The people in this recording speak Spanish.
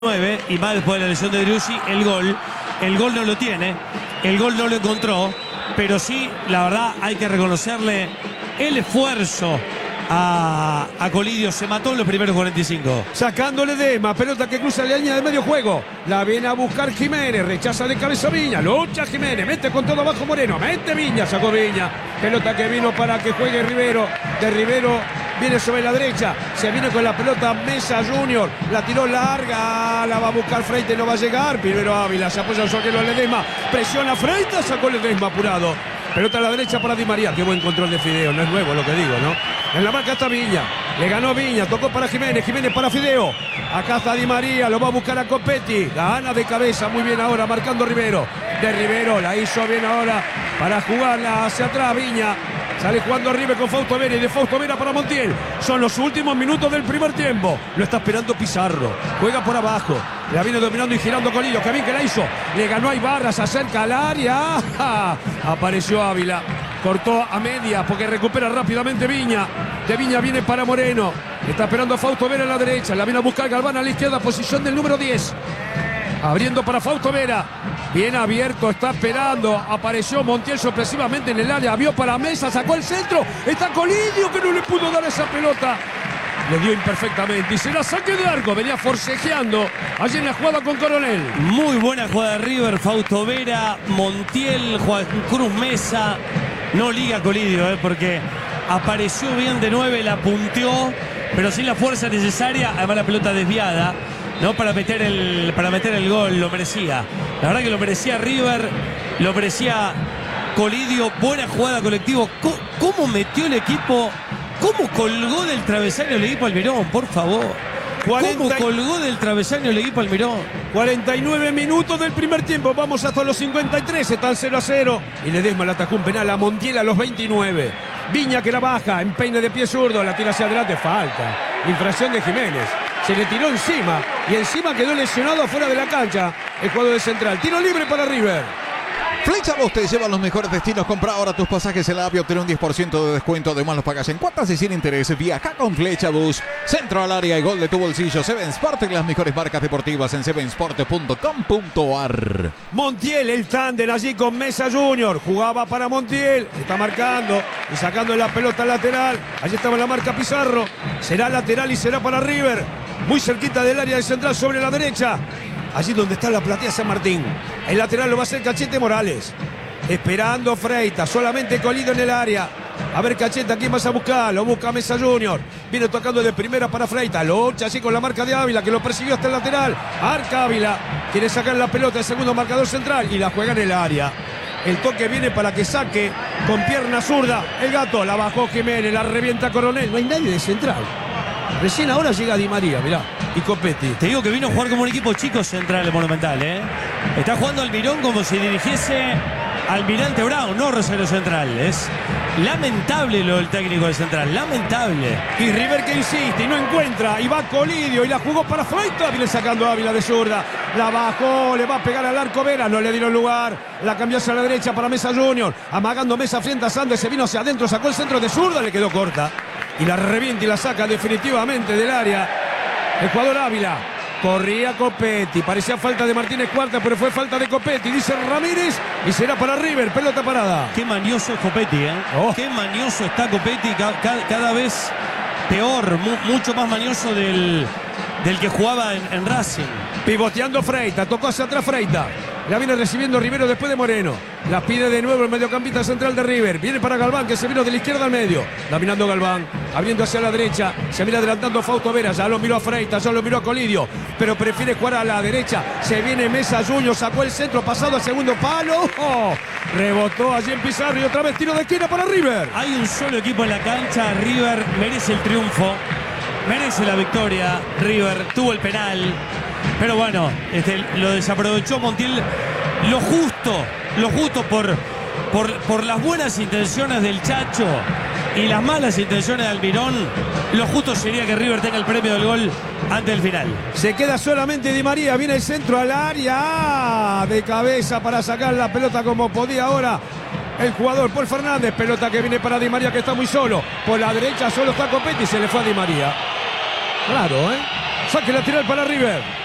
9 y más después de la lesión de Driussi, el gol no lo tiene, el gol no lo encontró, pero sí, la verdad, hay que reconocerle el esfuerzo a Colidio. Se mató en los primeros 45. Sacándole Dema, pelota que cruza la línea de medio juego. La viene a buscar Jiménez, rechaza de cabeza Viña, lucha Jiménez, mete con todo abajo Moreno, mete Viña, sacó Viña. Pelota que vino para que juegue Rivero, de Rivero viene sobre la derecha, se viene con la pelota Mesa Junior, la tiró larga, la va a buscar Freitas, no va a llegar. Primero Ávila, se apoya su arquero Ledesma, presiona Freitas, sacó Ledesma apurado. Pelota a la derecha para Di María, qué buen control de Fideo, no es nuevo lo que digo, ¿no? En la marca está Viña, le ganó Viña, tocó para Jiménez, Jiménez para Fideo. Acá está Di María, lo va a buscar a Copetti, gana de cabeza, muy bien ahora, marcando Rivero. De Rivero, la hizo bien ahora para jugarla hacia atrás Viña. Sale jugando River con Fausto Vera y de Fausto Vera para Montiel. Son los últimos minutos del primer tiempo. Lo está esperando Pizarro. Juega por abajo. La viene dominando y girando Colidio. Que bien que la hizo. Le ganó a Ibarra. Se acerca al área. ¡Ah! Apareció Ávila. Cortó a media porque recupera rápidamente Viña. De Viña viene para Moreno. Está esperando a Fausto Vera a la derecha. La viene a buscar Galván a la izquierda. Posición del número 10. Abriendo para Fausto Vera. Bien abierto, está esperando. Apareció Montiel sorpresivamente en el área. Vio para Mesa, sacó el centro. Está Colidio que no le pudo dar esa pelota. Le dio imperfectamente y se la saque de arco. Venía forcejeando allí en la jugada con Coronel. Muy buena jugada de River. Fausto Vera, Montiel, Juan Cruz Mesa. No liga Colidio, porque apareció bien de 9, la punteó, pero sin la fuerza necesaria. Además la pelota desviada, ¿no? Para meter el gol, lo merecía. La verdad que lo merecía River, lo merecía Colidio. Buena jugada colectivo. ¿Cómo metió el equipo? ¿Cómo colgó del travesaño el equipo Almirón? Por favor. ¿Cómo colgó del travesaño el equipo Almirón? 49 minutos del primer tiempo. Vamos hasta los 53. Están 0-0. Y Ledesma le atajó un penal a Montiel a los 29. Viña que la baja. Empeine de pie zurdo. La tira hacia adelante. Falta. Infracción de Jiménez. Se le tiró encima y encima quedó lesionado afuera de la cancha el jugador de Central. Tiro libre para River. Flecha Bus te lleva a los mejores destinos. Compra ahora tus pasajes en la app y obtén un 10% de descuento. Además los pagas en cuotas y sin intereses. Viaja con Flecha Bus. Centro al área y gol de tu bolsillo. Seven Sport, las mejores marcas deportivas en sevensport.com.ar. Montiel, el tándem allí con Mesa Junior. Jugaba para Montiel. Está marcando y sacando la pelota lateral. Allí estaba la marca Pizarro. Será lateral y será para River. Muy cerquita del área de Central sobre la derecha. Allí donde está la platea San Martín. El lateral lo va a hacer Cachete Morales. Esperando Freitas. Solamente Colidio en el área. A ver Cachete, ¿a quién vas a buscar? Lo busca Mesa Junior. Viene tocando de primera para Freitas. Lucha así con la marca de Ávila, que lo persiguió hasta el lateral. Arca Ávila. Quiere sacar la pelota, el segundo marcador central. Y la juega en el área. El toque viene para que saque con pierna zurda. El Gato la bajó Jiménez, la revienta Coronel. No hay nadie de Central. Recién ahora llega Di María, mirá, y Copetti. Te digo que vino a jugar como un equipo chico Central, el Monumental, Está jugando Almirón como si dirigiese Almirante Brown, no Rosario Central. Es lamentable lo del técnico de Central, lamentable. Y River que insiste y no encuentra, y va Colidio y la jugó para Freitas. Viene sacando a Ávila de zurda, la bajó, le va a pegar al arco Vera, no le dieron lugar. La cambió hacia la derecha para Mesa Junior, amagando Mesa frente a Sandes, se vino hacia adentro, sacó el centro de zurda, le quedó corta. Y la revienta y la saca definitivamente del área el jugador Ávila. Corría Copetti, parecía falta de Martínez Cuarta, pero fue falta de Copetti, dice Ramírez, y será para River, pelota parada. Qué mañoso es Copetti, Qué mañoso está Copetti, cada vez peor, mucho más mañoso del que jugaba en Racing. Pivoteando Freitas, tocó hacia atrás Freitas. La viene recibiendo Rivero después de Moreno. La pide de nuevo el mediocampista central de River. Viene para Galván, que se vino de la izquierda al medio. Dominando Galván, abriendo hacia la derecha. Se viene adelantando Fausto Vera. Ya lo miró a Freitas, ya lo miró a Colidio. Pero prefiere jugar a la derecha. Se viene Mesa Junior, sacó el centro, pasado al segundo palo. ¡Oh! Rebotó allí en Pizarro y otra vez tiro de esquina para River. Hay un solo equipo en la cancha. River merece el triunfo. Merece la victoria. River tuvo el penal. Pero bueno, lo desaprovechó Montiel. Lo justo por las buenas intenciones del Chacho y las malas intenciones de Almirón. Lo justo sería que River tenga el premio del gol antes del final. Se queda solamente Di María. Viene el centro al área. De cabeza para sacar la pelota como podía ahora el jugador Paul Fernández. Pelota que viene para Di María, que está muy solo. Por la derecha solo está Copetti y se le fue a Di María. Claro, Saque lateral para River.